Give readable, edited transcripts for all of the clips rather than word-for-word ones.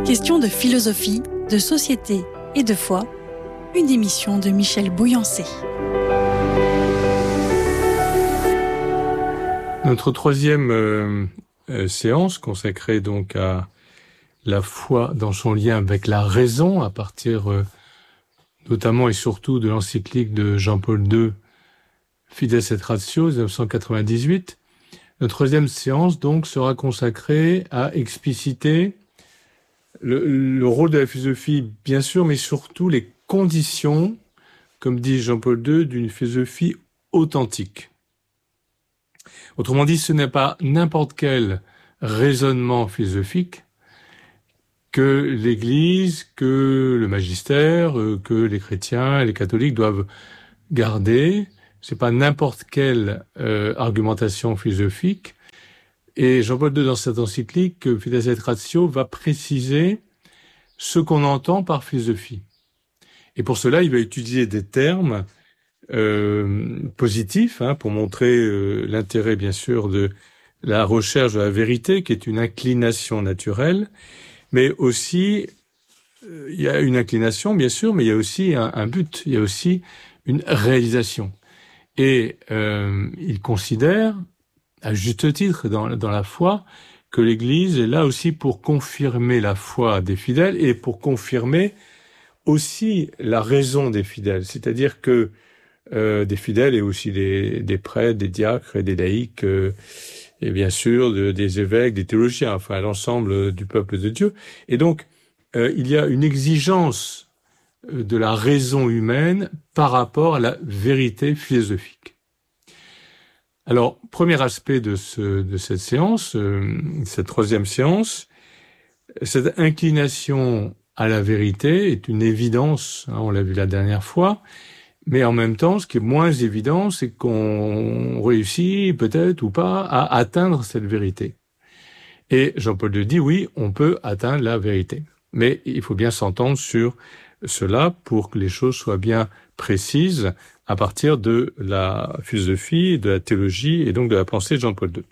Question de philosophie, de société et de foi, une émission de Michel Bouyancé. Notre troisième séance consacrée donc à la foi dans son lien avec la raison, à partir notamment et surtout de l'encyclique de Jean-Paul II, Fides et Ratio, 1998. Notre troisième séance donc sera consacrée à expliciter le rôle de la philosophie, bien sûr, mais surtout les conditions, comme dit Jean-Paul II, d'une philosophie authentique. Autrement dit, ce n'est pas n'importe quel raisonnement philosophique que l'Église, que le magistère, que les chrétiens et les catholiques doivent garder. C'est pas n'importe quelle argumentation philosophique. Et Jean-Paul II, dans cette encyclique, Fides et Ratio, va préciser ce qu'on entend par philosophie. Et pour cela, il va utiliser des termes positifs, pour montrer l'intérêt, bien sûr, de la recherche de la vérité, qui est une inclination naturelle, mais aussi, il y a une inclination, bien sûr, mais il y a aussi un but, il y a aussi une réalisation. Et il considère, à juste titre, dans la foi, que l'Église est là aussi pour confirmer la foi des fidèles et pour confirmer aussi la raison des fidèles. C'est-à-dire que des fidèles et aussi des prêtres, des diacres et des laïcs, et bien sûr des évêques, des théologiens, enfin l'ensemble du peuple de Dieu. Et donc, il y a une exigence de la raison humaine par rapport à la vérité philosophique. Alors, premier aspect de cette séance, cette troisième séance, cette inclination à la vérité est une évidence, on l'a vu la dernière fois, mais en même temps, ce qui est moins évident, c'est qu'on réussit peut-être ou pas à atteindre cette vérité. Et Jean-Paul II dit, oui, on peut atteindre la vérité. Mais il faut bien s'entendre sur cela pour que les choses soient bien précises à partir de la philosophie, de la théologie et donc de la pensée de Jean-Paul II.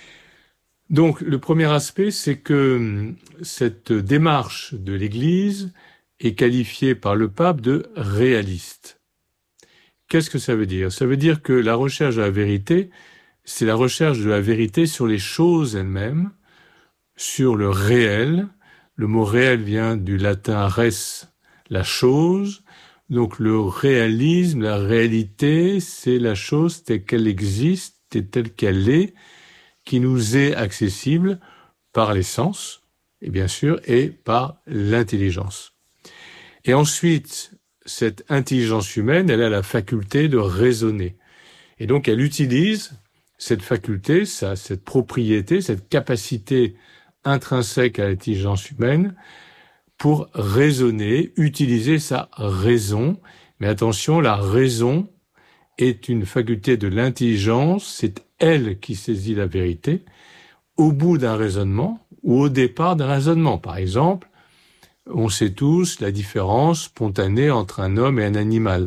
Donc, le premier aspect, c'est que cette démarche de l'Église est qualifiée par le pape de réaliste. Qu'est-ce que ça veut dire? Ça veut dire que la recherche de la vérité, c'est la recherche de la vérité sur les choses elles-mêmes, sur le réel. Le mot réel vient du latin res, la chose. Donc le réalisme, la réalité, c'est la chose telle qu'elle existe et telle qu'elle est, qui nous est accessible par les sens, et bien sûr, et par l'intelligence. Et ensuite, cette intelligence humaine, elle a la faculté de raisonner. Et donc, elle utilise cette faculté, cette propriété, cette capacité intrinsèque à l'intelligence humaine pour raisonner, utiliser sa raison. Mais attention, la raison est une faculté de l'intelligence, c'est elle qui saisit la vérité au bout d'un raisonnement ou au départ d'un raisonnement. Par exemple, on sait tous la différence spontanée entre un homme et un animal.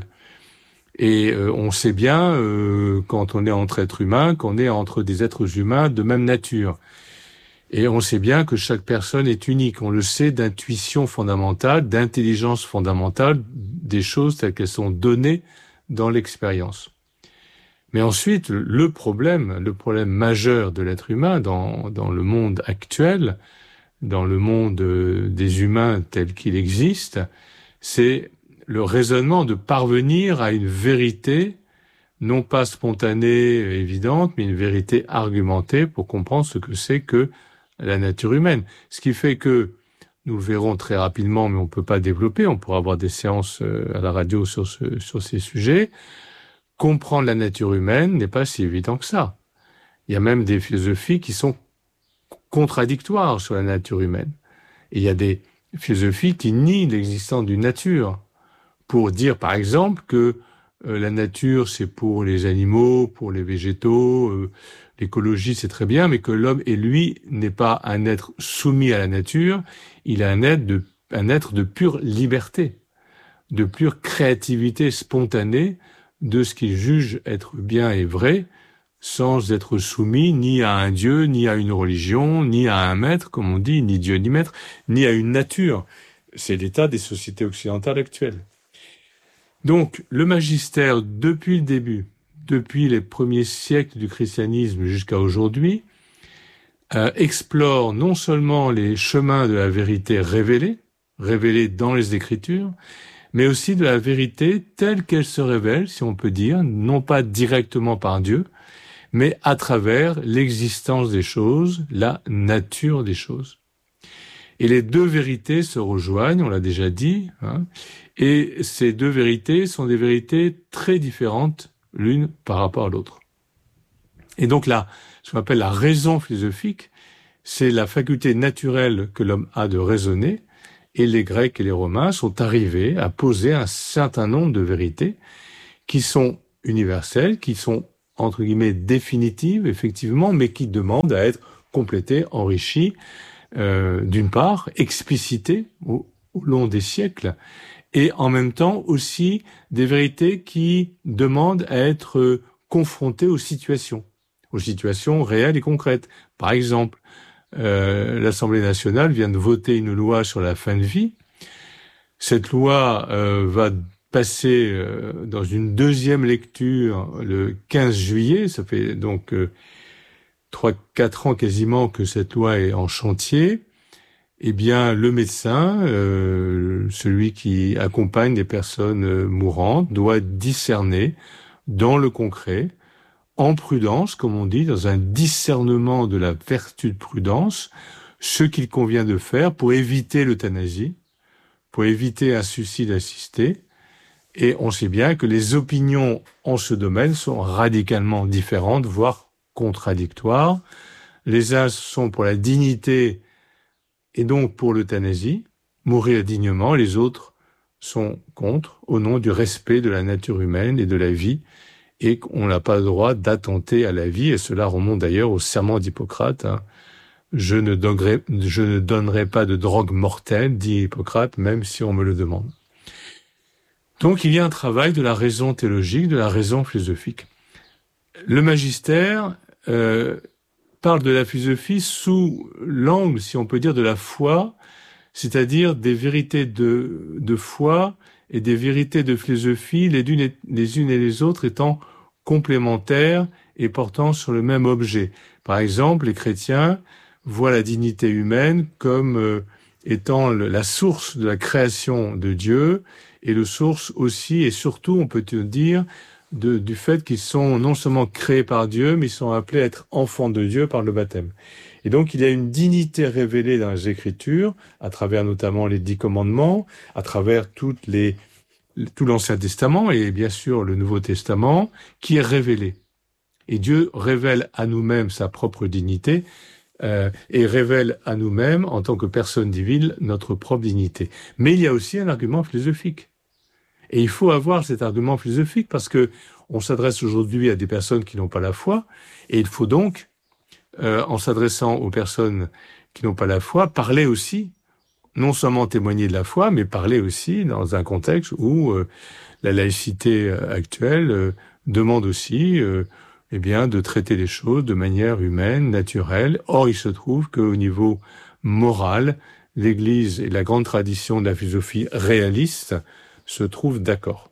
Et on sait bien, quand on est entre êtres humains, qu'on est entre des êtres humains de même nature. Et on sait bien que chaque personne est unique. On le sait d'intuition fondamentale, d'intelligence fondamentale, des choses telles qu'elles sont données dans l'expérience. Mais ensuite, le problème majeur de l'être humain dans le monde actuel, dans le monde des humains tel qu'il existe, c'est le raisonnement de parvenir à une vérité, non pas spontanée, évidente, mais une vérité argumentée pour comprendre ce que c'est que la nature humaine. Ce qui fait que, nous le verrons très rapidement, mais on ne peut pas développer, on pourra avoir des séances à la radio sur ces sujets, comprendre la nature humaine n'est pas si évident que ça. Il y a même des philosophies qui sont contradictoires sur la nature humaine. Et il y a des philosophies qui nient l'existence d'une nature, pour dire par exemple que la nature c'est pour les animaux, pour les végétaux, l'écologie c'est très bien, mais que l'homme, et lui, n'est pas un être soumis à la nature, il est un être de pure liberté, de pure créativité spontanée de ce qu'il juge être bien et vrai, sans être soumis ni à un Dieu, ni à une religion, ni à un maître, comme on dit, ni Dieu ni maître, ni à une nature. C'est l'état des sociétés occidentales actuelles. Donc, le magistère, depuis le début, depuis les premiers siècles du christianisme jusqu'à aujourd'hui, explore non seulement les chemins de la vérité révélée dans les Écritures, mais aussi de la vérité telle qu'elle se révèle, si on peut dire, non pas directement par Dieu, mais à travers l'existence des choses, la nature des choses. Et les deux vérités se rejoignent, on l'a déjà dit, et ces deux vérités sont des vérités très différentes l'une par rapport à l'autre. Et donc là, ce qu'on appelle la raison philosophique, c'est la faculté naturelle que l'homme a de raisonner, et les Grecs et les Romains sont arrivés à poser un certain nombre de vérités qui sont universelles, qui sont entre guillemets définitives, effectivement, mais qui demandent à être complétées, enrichies, d'une part, explicitées au long des siècles, et en même temps aussi des vérités qui demandent à être confrontées aux situations réelles et concrètes. Par exemple, l'Assemblée nationale vient de voter une loi sur la fin de vie. Cette loi va passer dans une deuxième lecture le 15 juillet. Ça fait donc 3-4 ans quasiment que cette loi est en chantier. Eh bien, le médecin, celui qui accompagne des personnes mourantes, doit discerner dans le concret, en prudence, comme on dit, dans un discernement de la vertu de prudence, ce qu'il convient de faire pour éviter l'euthanasie, pour éviter un suicide assisté. Et on sait bien que les opinions en ce domaine sont radicalement différentes, voire contradictoires. Les uns sont pour la dignité et donc pour l'euthanasie, mourir dignement, les autres sont contre, au nom du respect de la nature humaine et de la vie, et qu'on n'a pas le droit d'attenter à la vie, et cela remonte d'ailleurs au serment d'Hippocrate. Je ne donnerai pas de drogue mortelle, dit Hippocrate, même si on me le demande. Donc il y a un travail de la raison théologique, de la raison philosophique. Le magistère parle de la philosophie sous l'angle, si on peut dire, de la foi, c'est-à-dire des vérités de foi et des vérités de philosophie, les unes et les autres étant complémentaires et portant sur le même objet. Par exemple, les chrétiens voient la dignité humaine comme étant la source de la création de Dieu et le source aussi et surtout, on peut dire, du fait qu'ils sont non seulement créés par Dieu, mais ils sont appelés à être enfants de Dieu par le baptême. Et donc, il y a une dignité révélée dans les Écritures, à travers notamment les 10 commandements, à travers tout l'Ancien Testament et bien sûr le Nouveau Testament, qui est révélé. Et Dieu révèle à nous-mêmes sa propre dignité et révèle à nous-mêmes, en tant que personne divine, notre propre dignité. Mais il y a aussi un argument philosophique. Et il faut avoir cet argument philosophique parce que on s'adresse aujourd'hui à des personnes qui n'ont pas la foi, et il faut donc, en s'adressant aux personnes qui n'ont pas la foi, parler aussi, non seulement témoigner de la foi, mais parler aussi dans un contexte où la laïcité actuelle demande aussi eh bien, de traiter les choses de manière humaine, naturelle. Or, il se trouve qu'au niveau moral, l'Église et la grande tradition de la philosophie réaliste se trouvent d'accord.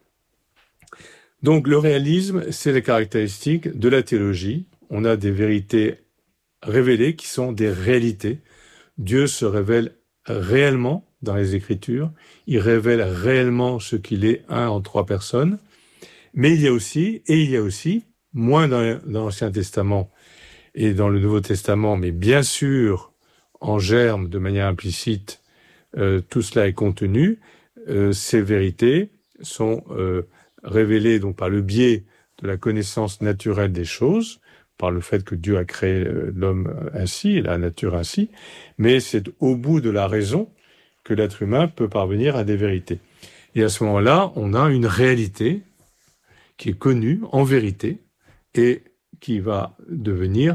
Donc, le réalisme, c'est la caractéristique de la théologie. On a des vérités révélées qui sont des réalités. Dieu se révèle réellement dans les Écritures. Il révèle réellement ce qu'il est, un en 3 personnes. Mais il y a aussi, moins dans l'Ancien Testament et dans le Nouveau Testament, mais bien sûr, en germe, de manière implicite, tout cela est contenu. Ces vérités sont révélées donc par le biais de la connaissance naturelle des choses, par le fait que Dieu a créé l'homme ainsi, et la nature ainsi, mais c'est au bout de la raison que l'être humain peut parvenir à des vérités. Et à ce moment-là, on a une réalité qui est connue en vérité et qui va devenir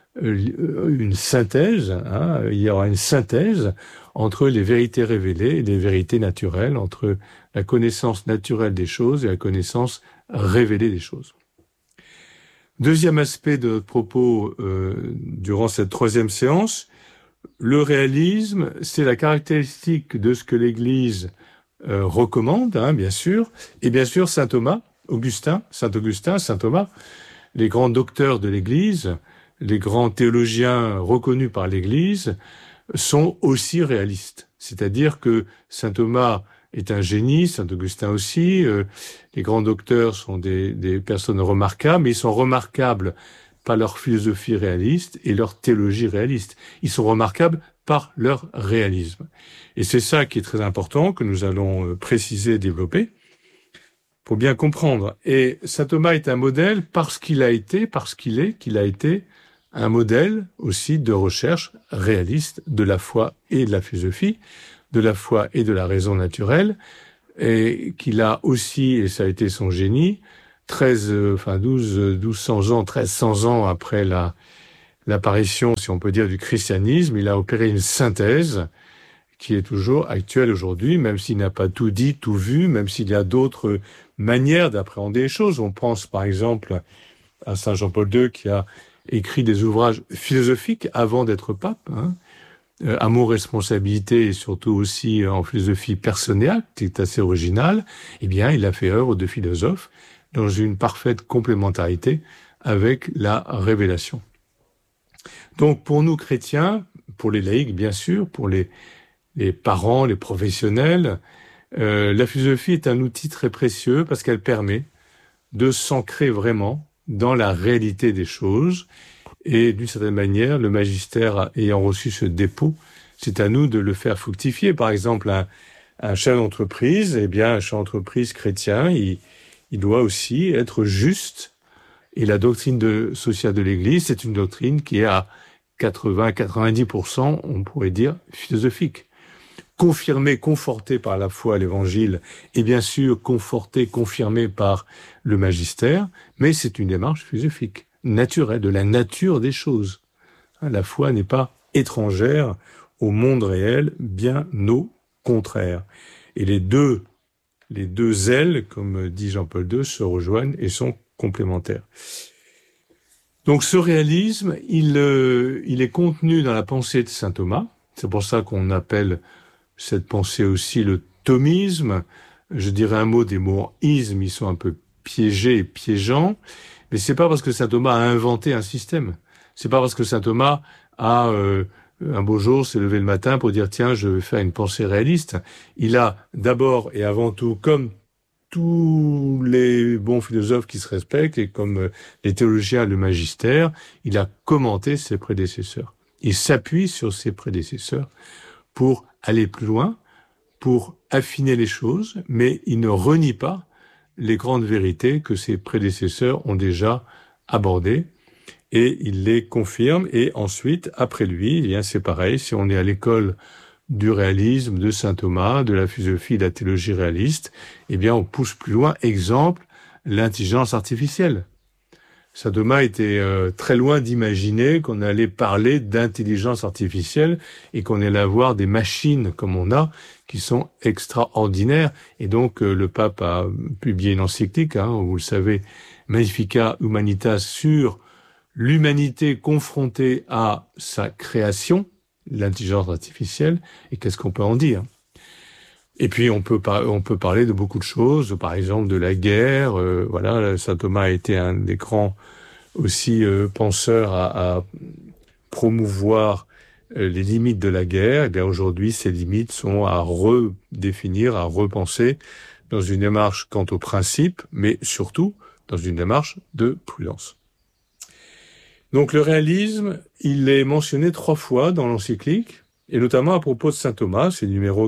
une synthèse, il y aura une synthèse entre les vérités révélées et les vérités naturelles, entre la connaissance naturelle des choses et la connaissance révélée des choses. Deuxième aspect de notre propos durant cette troisième séance, le réalisme, c'est la caractéristique de ce que l'Église recommande, bien sûr, et bien sûr Saint Thomas, Saint Augustin, Saint Thomas, les grands docteurs de l'Église, les grands théologiens reconnus par l'Église, sont aussi réalistes. C'est-à-dire que Saint Thomas est un génie, Saint Augustin aussi, les grands docteurs sont des personnes remarquables, mais ils sont remarquables par leur philosophie réaliste et leur théologie réaliste. Ils sont remarquables par leur réalisme. Et c'est ça qui est très important, que nous allons préciser et développer, pour bien comprendre. Et saint Thomas est un modèle qu'il a été un modèle aussi de recherche réaliste de la foi et de la philosophie, de la foi et de la raison naturelle, et qu'il a aussi, et ça a été son génie, 1300 ans après l'apparition, si on peut dire, du christianisme, il a opéré une synthèse qui est toujours actuelle aujourd'hui, même s'il n'a pas tout dit, tout vu, même s'il y a d'autres manières d'appréhender les choses. On pense par exemple à Saint Jean-Paul II qui a écrit des ouvrages philosophiques avant d'être pape, Amour, responsabilité et surtout aussi en philosophie personnelle, qui est assez original. Eh bien, il a fait œuvre de philosophe dans une parfaite complémentarité avec la révélation. Donc, pour nous chrétiens, pour les laïcs, bien sûr, pour les parents, les professionnels, la philosophie est un outil très précieux parce qu'elle permet de s'ancrer vraiment dans la réalité des choses. Et d'une certaine manière, le magistère ayant reçu ce dépôt, c'est à nous de le faire fructifier. Par exemple, un chef d'entreprise, un chef d'entreprise chrétien, il doit aussi être juste. Et la doctrine sociale de l'Église, c'est une doctrine qui est à 80-90%, on pourrait dire, philosophique. Confirmée, confortée par la foi à l'Évangile, et bien sûr confortée, confirmée par le magistère, mais c'est une démarche philosophique, naturelle, de la nature des choses. La foi n'est pas étrangère au monde réel, bien au contraire. Et les deux ailes, comme dit Jean-Paul II, se rejoignent et sont complémentaires. Donc ce réalisme, il est contenu dans la pensée de saint Thomas. C'est pour ça qu'on appelle cette pensée aussi le thomisme. Je dirais un mot, des mots isme, ils sont un peu piégés et piégeants. Mais c'est pas parce que saint Thomas a inventé un système. C'est pas parce que saint Thomas a un beau jour s'est levé le matin pour dire tiens, je vais faire une pensée réaliste. Il a d'abord et avant tout, comme tous les bons philosophes qui se respectent et comme les théologiens, le magistère, il a commenté ses prédécesseurs. Il s'appuie sur ses prédécesseurs pour aller plus loin, pour affiner les choses, mais il ne renie pas les grandes vérités que ses prédécesseurs ont déjà abordées et il les confirme. Et ensuite, après lui, c'est pareil, si on est à l'école du réalisme, de saint Thomas, de la philosophie, de la théologie réaliste, on pousse plus loin. Exemple, l'intelligence artificielle. Saint Thomas était très loin d'imaginer qu'on allait parler d'intelligence artificielle et qu'on allait avoir des machines comme on a, qui sont extraordinaires. Et donc, le pape a publié une encyclique, vous le savez, Magnificat Humanitas, sur l'humanité confrontée à sa création, l'intelligence artificielle, et qu'est-ce qu'on peut en dire? Et puis on peut parler de beaucoup de choses, par exemple de la guerre. Saint Thomas a été un des grands aussi penseurs à promouvoir les limites de la guerre. Aujourd'hui, ces limites sont à redéfinir, à repenser dans une démarche quant aux principes, mais surtout dans une démarche de prudence. Donc le réalisme, il est mentionné 3 fois dans l'encyclique, et notamment à propos de saint Thomas, c'est numéro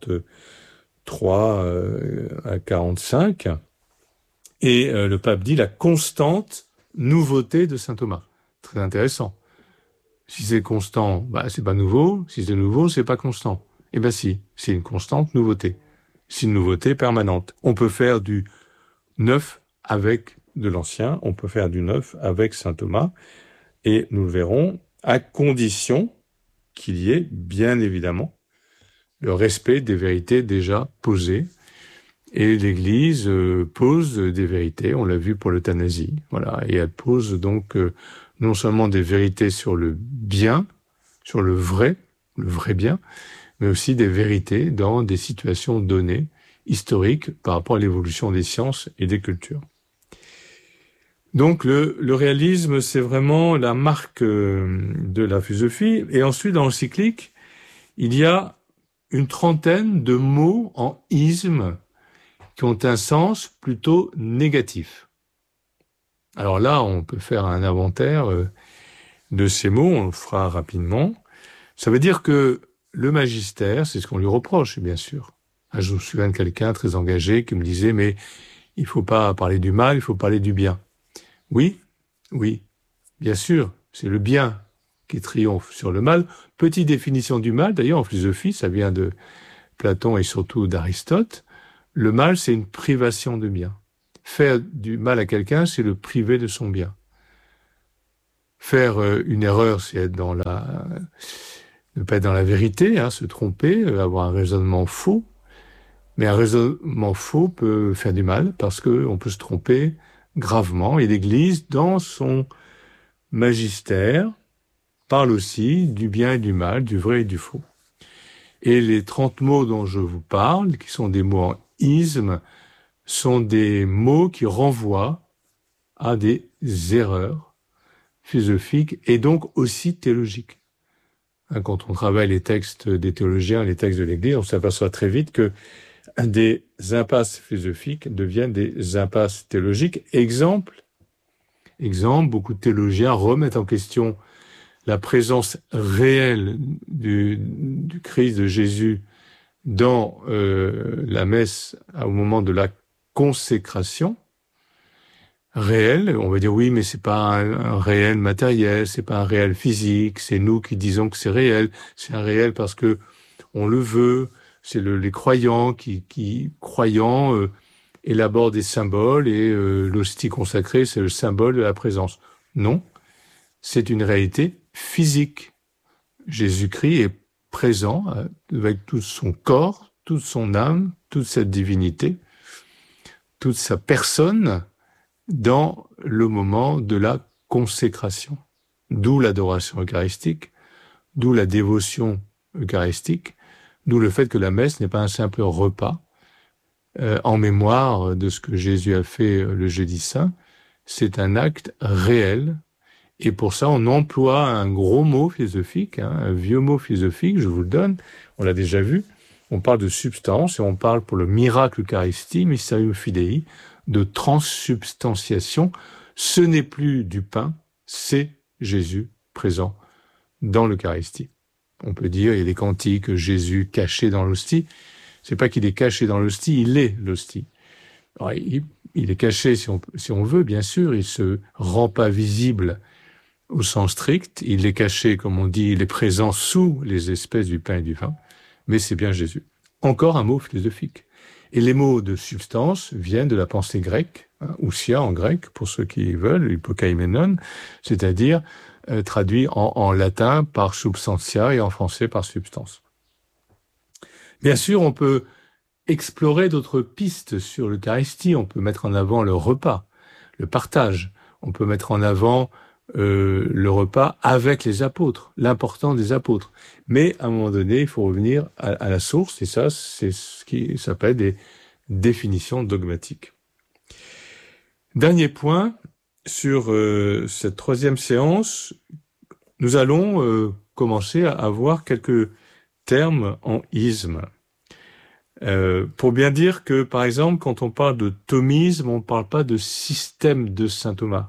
43 à 45, et le pape dit la constante nouveauté de saint Thomas. Très intéressant. Si c'est constant, c'est pas nouveau. Si c'est nouveau, c'est pas constant. Si, c'est une constante nouveauté. C'est une nouveauté permanente. On peut faire du neuf avec de l'ancien, on peut faire du neuf avec saint Thomas, et nous le verrons, à condition qu'il y ait, bien évidemment, le respect des vérités déjà posées Et l'Église pose des vérités, on l'a vu pour l'euthanasie, voilà, et elle pose donc non seulement des vérités sur le bien, sur le vrai bien, mais aussi des vérités dans des situations données, historiques, par rapport à l'évolution des sciences et des cultures. Donc le réalisme, c'est vraiment la marque de la philosophie. Et ensuite, dans le cyclique, il y a une trentaine de mots en isme qui ont un sens plutôt négatif. Alors là, on peut faire un inventaire de ces mots, on le fera rapidement. Ça veut dire que le magistère, c'est ce qu'on lui reproche, bien sûr. Je me souviens de quelqu'un très engagé qui me disait « mais il faut pas parler du mal, il faut parler du bien ». Oui, bien sûr, c'est le bien qui triomphe sur le mal. Petite définition du mal, d'ailleurs en philosophie, ça vient de Platon et surtout d'Aristote. Le mal, c'est une privation de bien. Faire du mal à quelqu'un, c'est le priver de son bien. Faire une erreur, c'est être ne pas être dans la vérité, se tromper, avoir un raisonnement faux. Mais un raisonnement faux peut faire du mal parce qu'on peut se tromper gravement. Et l'Église, dans son magistère, parle aussi du bien et du mal, du vrai et du faux. Et les 30 mots dont je vous parle, qui sont des mots en isme, sont des mots qui renvoient à des erreurs philosophiques et donc aussi théologiques. Quand on travaille les textes des théologiens, les textes de l'Église, on s'aperçoit très vite que des impasses philosophiques deviennent des impasses théologiques. Exemple, beaucoup de théologiens remettent en question la présence réelle du Christ de Jésus dans la messe au moment de la consécration. Réel, on va dire oui, mais c'est pas un réel matériel, c'est pas un réel physique, c'est nous qui disons que c'est réel, c'est un réel parce que on le veut, c'est les croyants qui croyant élaborent des symboles et l'hostie consacrée, c'est le symbole de la présence. Non, c'est une réalité physique. Jésus-Christ est présent avec tout son corps, toute son âme, toute sa divinité, toute sa personne dans le moment de la consécration. D'où l'adoration eucharistique, d'où la dévotion eucharistique, d'où le fait que la messe n'est pas un simple repas en mémoire de ce que Jésus a fait le jeudi saint. C'est un acte réel. Et pour ça, on emploie un gros mot philosophique, un vieux mot philosophique, je vous le donne, on l'a déjà vu. On parle de substance et on parle pour le miracle Eucharistie, Mysterium Fidei, de transsubstantiation. Ce n'est plus du pain, c'est Jésus présent dans l'Eucharistie. On peut dire, il y a des cantiques, Jésus caché dans l'hostie. C'est pas qu'il est caché dans l'hostie, il est l'hostie. Alors, il est caché si on veut, bien sûr, il se rend pas visible au sens strict, il est caché, comme on dit, il est présent sous les espèces du pain et du vin, mais c'est bien Jésus. Encore un mot philosophique. Et les mots de substance viennent de la pensée grecque, ousia en grec, pour ceux qui veulent, hypokaimenon, c'est-à-dire traduit en latin par substantia et en français par substance. Bien sûr, on peut explorer d'autres pistes sur l'Eucharistie, on peut mettre en avant le repas, le partage, on peut mettre en avant le repas avec les apôtres, l'importance des apôtres. Mais à un moment donné, il faut revenir à la source, et ça, c'est ce qui s'appelle des définitions dogmatiques. Dernier point, sur cette troisième séance, nous allons commencer à voir quelques termes en isme. Pour bien dire que, par exemple, quand on parle de thomisme, on ne parle pas de système de saint Thomas.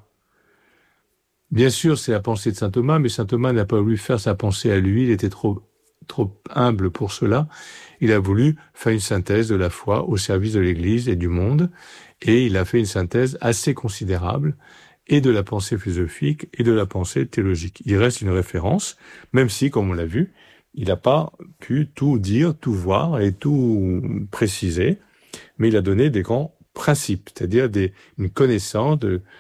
Bien sûr, c'est la pensée de saint Thomas, mais saint Thomas n'a pas voulu faire sa pensée à lui, il était trop humble pour cela. Il a voulu faire une synthèse de la foi au service de l'Église et du monde, et il a fait une synthèse assez considérable, et de la pensée philosophique et de la pensée théologique. Il reste une référence, même si, comme on l'a vu, il n'a pas pu tout dire, tout voir et tout préciser, mais il a donné des grands principes, c'est-à-dire une connaissance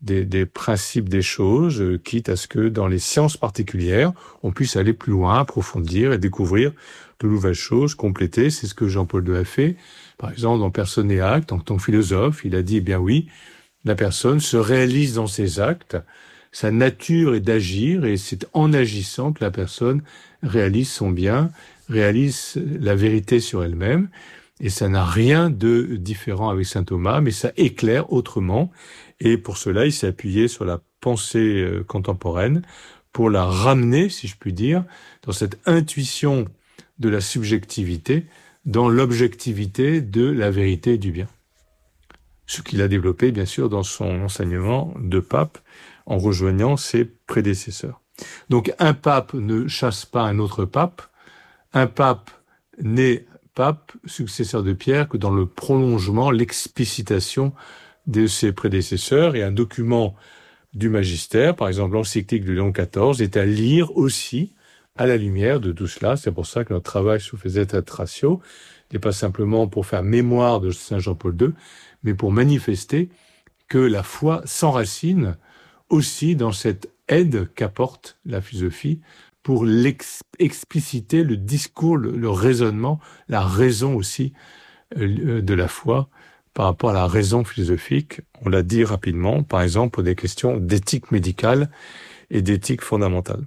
des principes des choses, quitte à ce que dans les sciences particulières, on puisse aller plus loin, approfondir et découvrir de nouvelles choses, compléter. C'est ce que Jean-Paul II a fait. Par exemple, dans Personne et Acte, en tant que philosophe, il a dit, eh bien oui, la personne se réalise dans ses actes, sa nature est d'agir, et c'est en agissant que la personne réalise son bien, réalise la vérité sur elle-même, et ça n'a rien de différent avec saint Thomas, mais ça éclaire autrement, et pour cela, il s'est appuyé sur la pensée contemporaine pour la ramener, si je puis dire, dans cette intuition de la subjectivité, dans l'objectivité de la vérité et du bien. Ce qu'il a développé, bien sûr, dans son enseignement de pape, en rejoignant ses prédécesseurs. Donc, un pape ne chasse pas un autre pape. Un pape n'est pape, successeur de Pierre, que dans le prolongement, l'explicitation de ses prédécesseurs. Et un document du magistère, par exemple l'encyclique de Léon XIV, est à lire aussi à la lumière de tout cela. C'est pour ça que notre travail sous Fidetes Ratio n'est pas simplement pour faire mémoire de Saint Jean-Paul II, mais pour manifester que la foi s'enracine aussi dans cette aide qu'apporte la philosophie pour expliciter le discours, le raisonnement, la raison aussi de la foi par rapport à la raison philosophique. On l'a dit rapidement, par exemple, pour des questions d'éthique médicale et d'éthique fondamentale.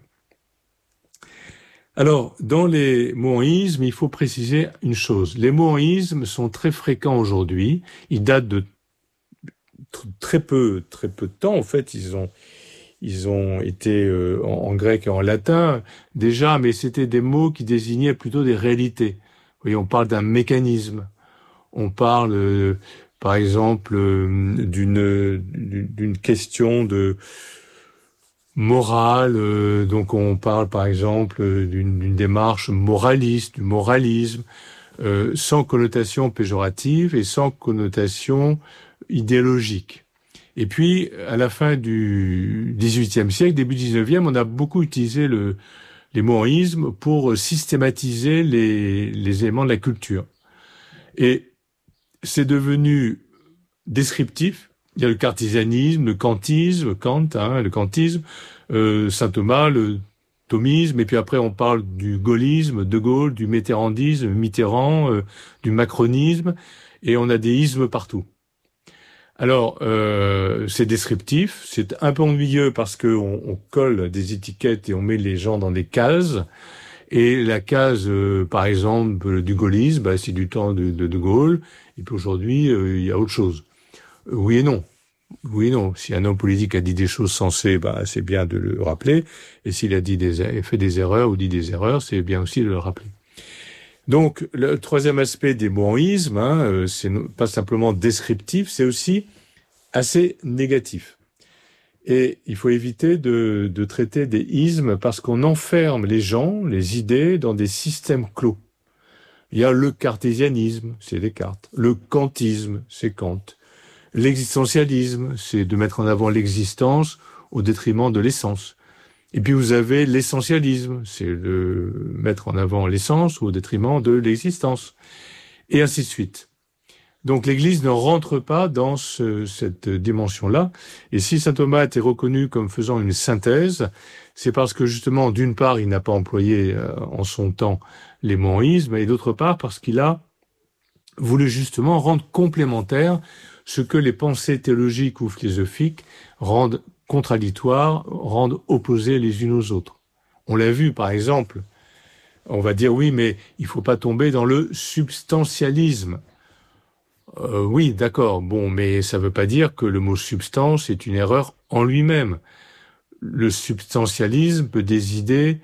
Alors, dans les mots en isme, il faut préciser une chose. Les mots en isme sont très fréquents aujourd'hui. Ils datent de très peu de temps. En fait, ils ont été en grec et en latin déjà, mais c'était des mots qui désignaient plutôt des réalités. Vous voyez, on parle d'un mécanisme. On parle, par exemple, d'une question de morale. Donc, on parle, par exemple, d'une démarche moraliste, du moralisme, sans connotation péjorative et sans connotation idéologique. Et puis, à la fin du XVIIIe siècle, début XIXe, on a beaucoup utilisé les mots en isme pour systématiser les éléments de la culture. Et c'est devenu descriptif. Il y a le cartésianisme, le kantisme, Kant, le kantisme, saint Thomas, le thomisme, et puis après on parle du gaullisme, De Gaulle, du mitterrandisme, Mitterrand, du macronisme, et on a des ismes partout. Alors, c'est descriptif, c'est un peu ennuyeux parce que on colle des étiquettes et on met les gens dans des cases. Et la case, par exemple, du gaullisme, c'est du temps de Gaulle. Et puis aujourd'hui, il y a autre chose. Oui et non. Oui et non. Si un homme politique a dit des choses sensées, c'est bien de le rappeler. Et s'il a fait des erreurs ou dit des erreurs, c'est bien aussi de le rappeler. Donc, le troisième aspect des mots en isme, c'est pas simplement descriptif, c'est aussi assez négatif. Et il faut éviter de traiter des ismes parce qu'on enferme les gens, les idées, dans des systèmes clos. Il y a le cartésianisme, c'est Descartes. Le kantisme, c'est Kant. L'existentialisme, c'est de mettre en avant l'existence au détriment de l'essence. Et puis vous avez l'essentialisme, c'est de mettre en avant l'essence au détriment de l'existence. Et ainsi de suite. Donc l'Église ne rentre pas dans cette dimension-là. Et si saint Thomas était reconnu comme faisant une synthèse, c'est parce que justement, d'une part, il n'a pas employé en son temps les mots en isme, et d'autre part, parce qu'il a voulu justement rendre complémentaire ce que les pensées théologiques ou philosophiques rendent contradictoires, rendent opposés les unes aux autres. On l'a vu, par exemple, on va dire oui, mais il faut pas tomber dans le substantialisme. Oui, d'accord, bon, mais ça veut pas dire que le mot substance est une erreur en lui-même. Le substantialisme peut désigner,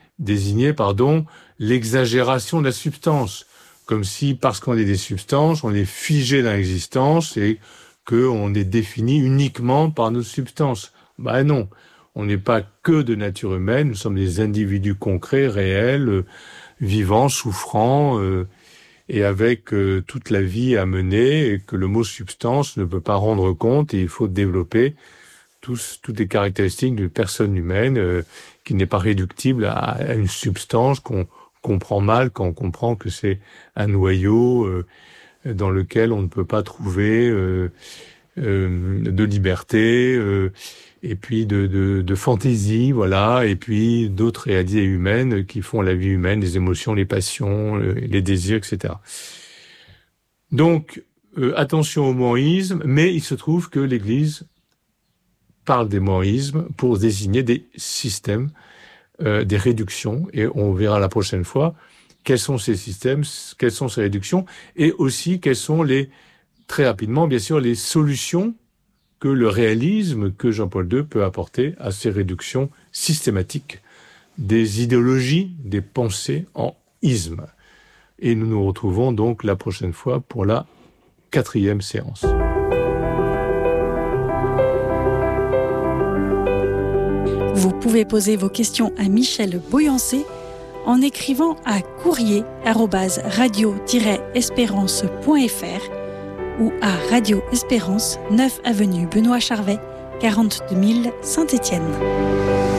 l'exagération de la substance. Comme si, parce qu'on est des substances, on est figé dans l'existence et qu'on est défini uniquement par nos substances. Non, on n'est pas que de nature humaine, nous sommes des individus concrets, réels, vivants, souffrants, et avec toute la vie à mener, et que le mot substance ne peut pas rendre compte, et il faut développer toutes les caractéristiques d'une personne humaine qui n'est pas réductible à une substance qu'on comprend mal quand on comprend que c'est un noyau dans lequel on ne peut pas trouver de liberté, et puis de fantaisie, voilà, et puis d'autres réalités humaines qui font la vie humaine, les émotions, les passions, les désirs, etc. Donc, attention au monisme, mais il se trouve que l'Église parle des monismes pour désigner des systèmes, des réductions, et on verra la prochaine fois quels sont ces systèmes, quelles sont ces réductions, et aussi quelles sont très rapidement, bien sûr, les solutions que le réalisme, que Jean-Paul II peut apporter à ces réductions systématiques des idéologies, des pensées en ismes. Et nous nous retrouvons donc la prochaine fois pour la 4e séance. Vous pouvez poser vos questions à Michel Boyancé en écrivant à courrier@radio-espérance.fr ou à Radio Espérance, 9 avenue Benoît Charvet, 42 000 Saint-Étienne.